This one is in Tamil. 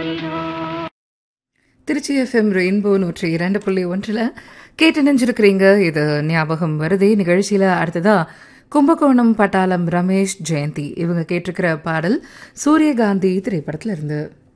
திருச்சி எஃப்எம் ரெயின்போ 102.1 கேட்டு நினைஞ்சிருக்கிறீங்க. இது ஞாபகம் வருதே நிகழ்ச்சியில் அடுத்ததா கும்பகோணம் பட்டாளம் ரமேஷ் ஜெயந்தி இவங்க கேட்டிருக்கிற பாடல் சூரியகாந்தி திரைப்படத்துல இருந்து.